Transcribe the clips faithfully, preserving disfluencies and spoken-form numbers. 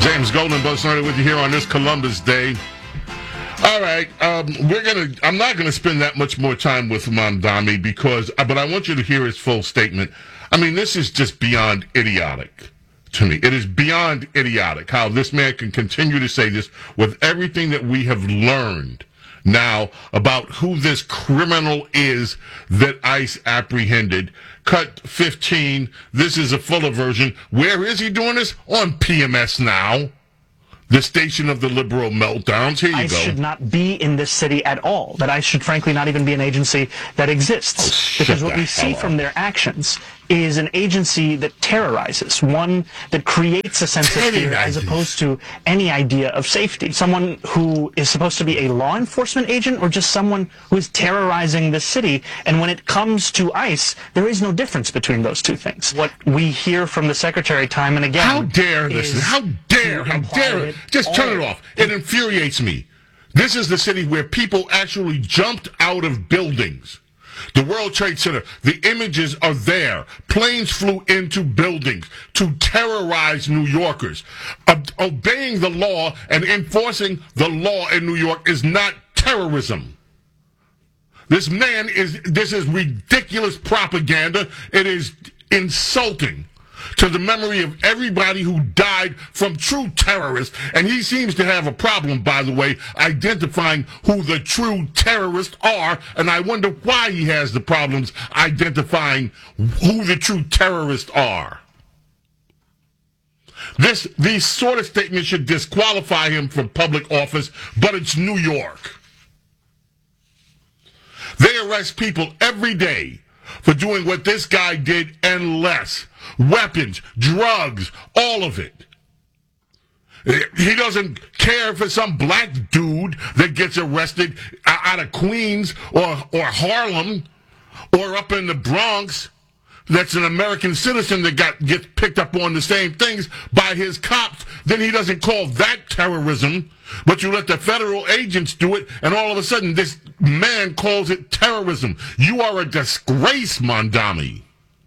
James Golden, Buzz Snyder with you here on this Columbus Day. All right, um, we're gonna. I'm not gonna spend that much more time with Mamdani because, but I want you to hear his full statement. I mean, this is just beyond idiotic to me. It is beyond idiotic how this man can continue to say this with everything that we have learned now about who this criminal is that ICE apprehended. Cut fifteen. This is a fuller version. Where is he doing this? On P M S Now, the station of the liberal meltdowns. Here you ICE go. should not be in this city at all. That ICE should frankly not even be an agency that exists. Oh, because what we see from their actions is an agency that terrorizes, one that creates a sense of fear as opposed to any idea of safety. Someone who is supposed to be a law enforcement agent or just someone who is terrorizing the city. And when it comes to ICE, there is no difference between those two things. What we hear from the Secretary time and again. How dare this? How dare? How dare it? Just turn it off. It infuriates me. This is the city where people actually jumped out of buildings. The World Trade Center, the images are there. Planes flew into buildings to terrorize New Yorkers. Uh, obeying the law and enforcing the law in New York is not terrorism. This man is, this is ridiculous propaganda. It is insulting to the memory of everybody who died from true terrorists. And he seems to have a problem, by the way, identifying who the true terrorists are. And I wonder why he has the problems identifying who the true terrorists are. This, these sort of statements should disqualify him from public office, but it's New York. They arrest people every day for doing what this guy did and less. Weapons, drugs, all of it. He doesn't care for some black dude that gets arrested out of Queens or, or Harlem or up in the Bronx that's an American citizen that got gets picked up on the same things by his cops. Then he doesn't call that terrorism, but you let the federal agents do it, and all of a sudden this man calls it terrorism. You are a disgrace, Mamdani.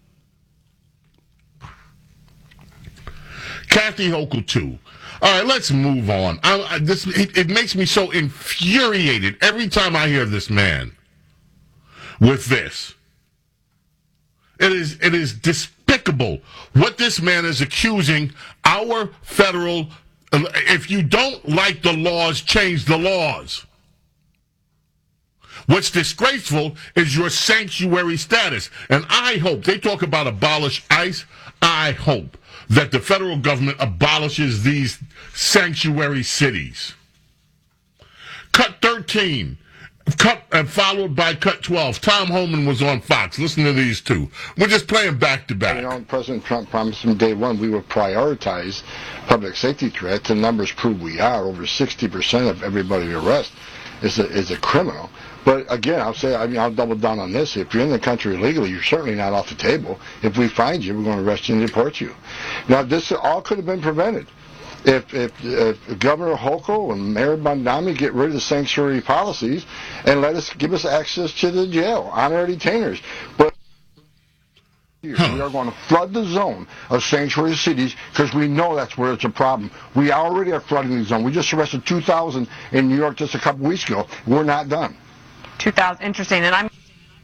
Kathy Hochul, too. All right, let's move on. I, I, this it, it makes me so infuriated every time I hear this man with this. It is it is despicable what this man is accusing our federal. If you don't like the laws, change the laws. What's disgraceful is your sanctuary status. And I hope, they talk about abolish ICE, I hope that the federal government abolishes these sanctuary cities. Cut thirteen, cut, uh, followed by cut twelve. Tom Homan was on Fox. Listen to these two. We're just playing back to back. You know, President Trump promised from day one we would prioritize public safety threats, and numbers prove we are. Over sixty percent of everybody we arrest is a, is a criminal. But again, I'll say, I mean, I'll double down on this. If you're in the country illegally, you're certainly not off the table. If we find you, we're going to arrest you and deport you. Now, this all could have been prevented if, if, if Governor Hochul and Mayor Mamdani get rid of the sanctuary policies and let us give us access to the jail, honorary detainers. But Huh. we are going to flood the zone of sanctuary cities because we know that's where it's a problem. We already are flooding the zone. We just arrested two thousand in New York just a couple weeks ago. We're not done. two thousand, interesting, and I'm...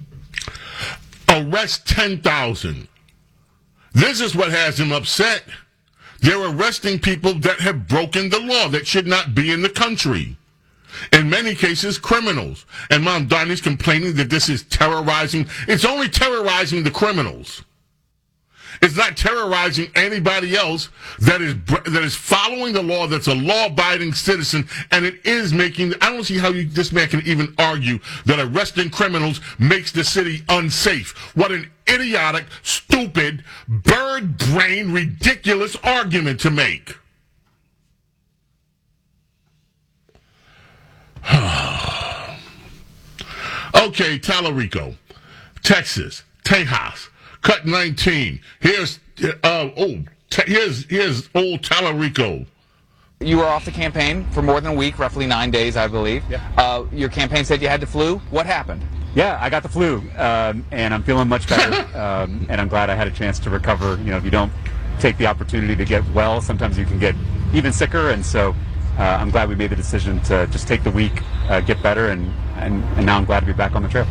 Arrest ten thousand. This is what has him upset. They're arresting people that have broken the law, that should not be in the country. In many cases, criminals. And Mamdani's complaining that this is terrorizing. It's only terrorizing the criminals. It's not terrorizing anybody else that is that is following the law, that's a law-abiding citizen, and it is making... I don't see how you, this man can even argue that arresting criminals makes the city unsafe. What an idiotic, stupid, bird-brained, ridiculous argument to make. Okay, Talarico, Texas, Tejas. Cut nineteen. Here's uh, oh, t- here's here's old Talarico. You were off the campaign for more than a week, roughly nine days, I believe. Yeah. Uh, your campaign said you had the flu. What happened? Yeah, I got the flu, um, and I'm feeling much better. um, and I'm glad I had a chance to recover. You know, if you don't take the opportunity to get well, sometimes you can get even sicker. And so uh, I'm glad we made the decision to just take the week, uh, get better, and, and, and now I'm glad to be back on the trail.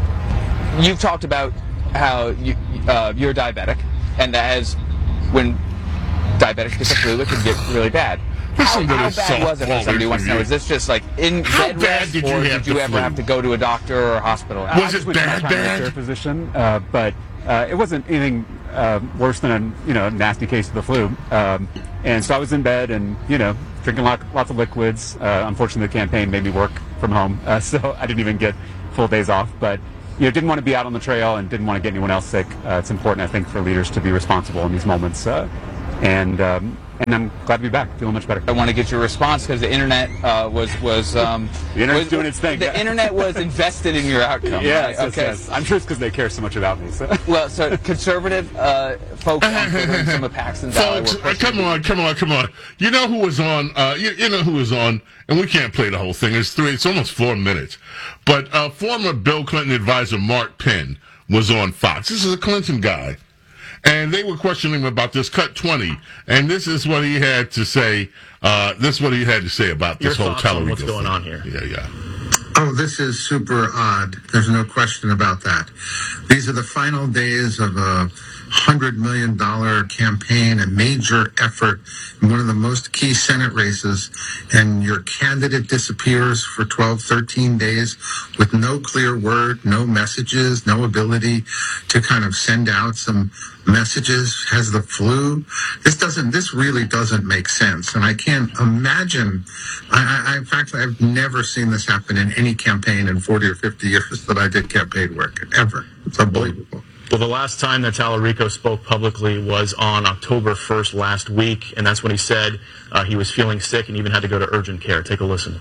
You've talked about how you, uh, you're diabetic, and that has, when diabetics get the flu, it can get really bad. How, how bad was it for somebody who wants to know? Is this just like in How bed bad rest, did you or have did you the ever flu? have to go to a doctor or a hospital? Was I it just went to my bad, primary bad? care physician, uh, but uh, it wasn't anything uh, worse than a you know nasty case of the flu. Um, and so I was in bed and you know drinking lot, lots of liquids. Uh, unfortunately, the campaign made me work from home, uh, so I didn't even get full days off. But you know, didn't want to be out on the trail and didn't want to get anyone else sick. Uh, it's important, I think, for leaders to be responsible in these moments. Uh, and um, and I'm glad to be back, feeling much better. I want to get your response because the internet uh, was was um, The internet's was, doing its thing. The internet was invested in your outcome. Yes, right? yes, Okay. yes. I'm sure it's because they care so much about me. So. Well, so conservative uh, folks on Twitter and some of Paxton's ally Folks, were uh, pushing. come on, come on, come on. You know who was on? Uh, you, you know who was on? And we can't play the whole thing. It's three. It's almost four minutes. But uh, former Bill Clinton advisor Mark Penn was on Fox. This is a Clinton guy, and they were questioning him about this cut twenty. And this is what he had to say. Uh, this is what he had to say about this Your whole thoughts on Tallarico what's going thing. on here? Yeah, yeah. Oh, this is super odd. There's no question about that. These are the final days of a hundred million dollar campaign, a major effort in one of the most key Senate races, and your candidate disappears for twelve, thirteen days with no clear word, no messages, no ability to kind of send out some messages, has the flu. This doesn't, this really doesn't make sense. And I can't imagine, I, I, in fact, I've never seen this happen in any campaign in forty or fifty years that I did campaign work, ever. It's unbelievable. Well, the last time that Tallarico spoke publicly was on October first last week, and that's when he said uh, he was feeling sick and even had to go to urgent care. Take a listen.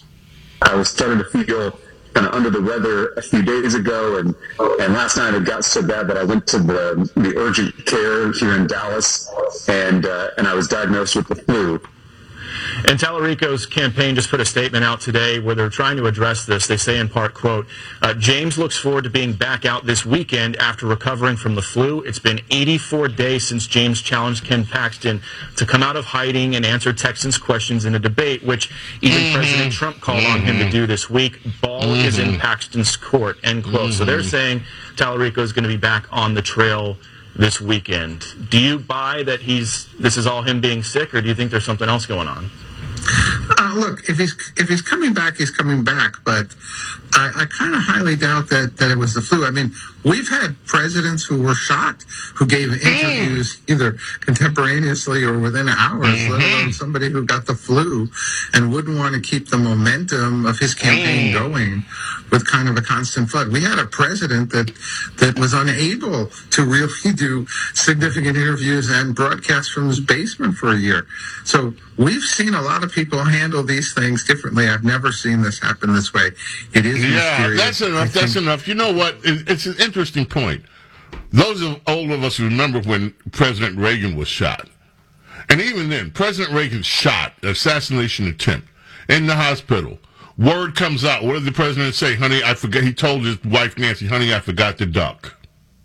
I was starting to feel kind of under the weather a few days ago, and and last night it got so bad that I went to the the urgent care here in Dallas, and uh, and I was diagnosed with the flu. And Tallarico's campaign just put a statement out today where they're trying to address this. They say in part, quote, uh, James looks forward to being back out this weekend after recovering from the flu. It's been eighty-four days since James challenged Ken Paxton to come out of hiding and answer Texans' questions in a debate, which even mm-hmm. President Trump called mm-hmm. on him to do this week. Ball mm-hmm. is in Paxton's court, end quote. Mm-hmm. So they're saying Tallarico is going to be back on the trail this weekend. Do you buy that he's this is all him being sick, or do you think there's something else going on? Uh, look, if he's if he's coming back, he's coming back. But I, I kind of highly doubt that, that it was the flu. I mean, we've had presidents who were shot who gave interviews either contemporaneously or within hours, mm-hmm. let alone somebody who got the flu and wouldn't want to keep the momentum of his campaign going with kind of a constant flood. We had a president that that was unable to really do significant interviews and broadcast from his basement for a year. So we've seen a lot of people handle these things differently. I've never seen this happen this way. It is yeah, mysterious. that's enough. That's enough. You know what? It, it's an interesting point. Those of old of us remember when President Reagan was shot, and even then, President Reagan shot, assassination attempt in the hospital. Word comes out. What did the president say? Honey, I forgot. He told his wife Nancy, "Honey, I forgot to duck."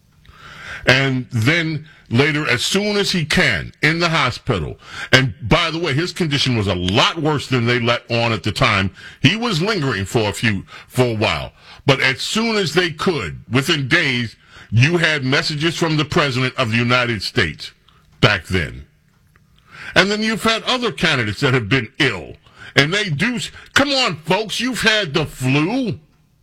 And then later, as soon as he can, in the hospital. And by the way, his condition was a lot worse than they let on at the time. He was lingering for a few, for a while. But as soon as they could, within days, you had messages from the President of the United States back then. And then you've had other candidates that have been ill. And they do, come on, folks, you've had the flu.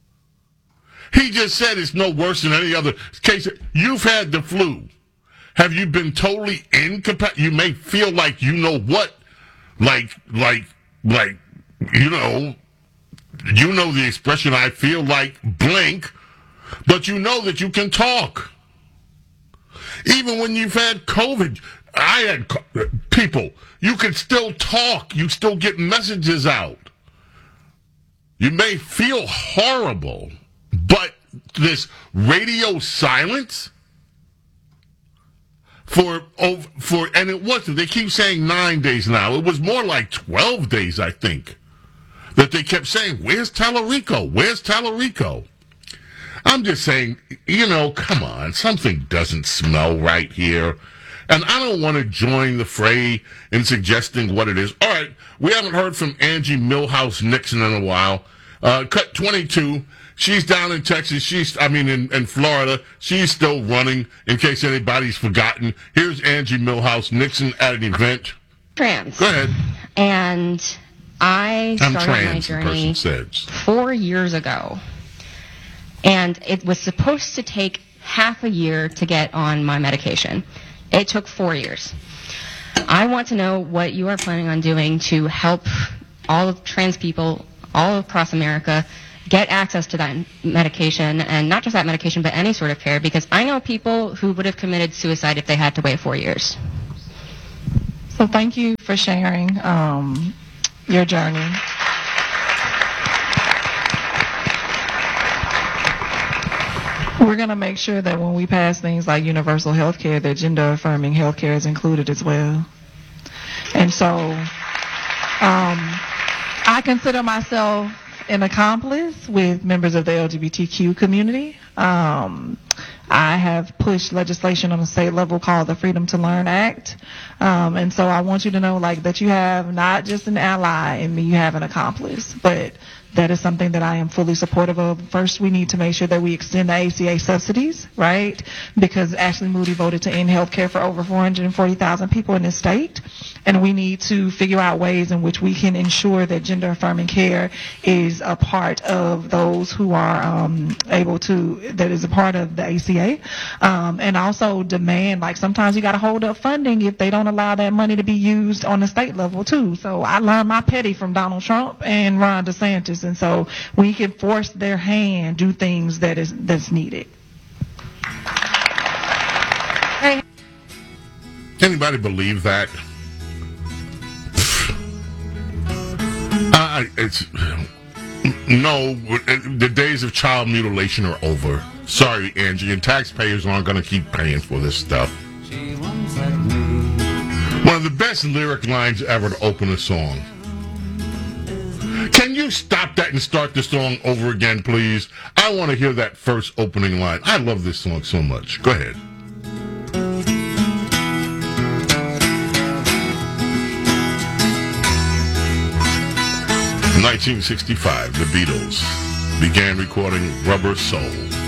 He just said it's no worse than any other case. You've had the flu. Have you been totally incapacitated? You may feel like you know what, like, like, like, you know, you know the expression, I feel like blink, but you know that you can talk. Even when you've had COVID, I had people, you can still talk. You still get messages out. You may feel horrible, but this radio silence for, oh, for, and it wasn't, they keep saying nine days now. It was more like twelve days, I think, that they kept saying, where's Tallarico? Where's Tallarico? I'm just saying, you know, come on, something doesn't smell right here. And I don't want to join the fray in suggesting what it is. All right, we haven't heard from Angie Milhouse Nixon in a while. Uh, cut twenty-two. She's down in Texas. She's, I mean, in, in Florida. She's still running, in case anybody's forgotten. Here's Angie Milhouse Nixon at an event. Trans. Go ahead. And I I'm started trans, my the journey person says. four years ago. And it was supposed to take half a year to get on my medication. It took four years. I want to know what you are planning on doing to help all of trans people all across America get access to that medication, and not just that medication, but any sort of care, because I know people who would have committed suicide if they had to wait four years. So thank you for sharing um, your journey. We're going to make sure that when we pass things like universal health care, that gender-affirming health care is included as well. And so um, I consider myself an accomplice with members of the L G B T Q community. Um, I have pushed legislation on a state level called the Freedom to Learn Act. Um, and so I want you to know, like, that you have not just an ally in me, you have an accomplice. But that is something that I am fully supportive of. First, we need to make sure that we extend the A C A subsidies, right? Because Ashley Moody voted to end health care for over four hundred forty thousand people in this state. And we need to figure out ways in which we can ensure that gender-affirming care is a part of those who are um, able to, that is a part of the A C A. Um, and also demand, like sometimes you got to hold up funding if they don't allow that money to be used on the state level too. So I learned my petty from Donald Trump and Ron DeSantis. And so we can force their hand, do things that is that's needed. Anybody believe that? Uh, it's no. The days of child mutilation are over. Sorry, Angie, and taxpayers aren't going to keep paying for this stuff. One of the best lyric lines ever to open a song. Can you stop that and start the song over again, please? I want to hear that first opening line. I love this song so much. Go ahead. In nineteen sixty-five, the Beatles began recording Rubber Soul.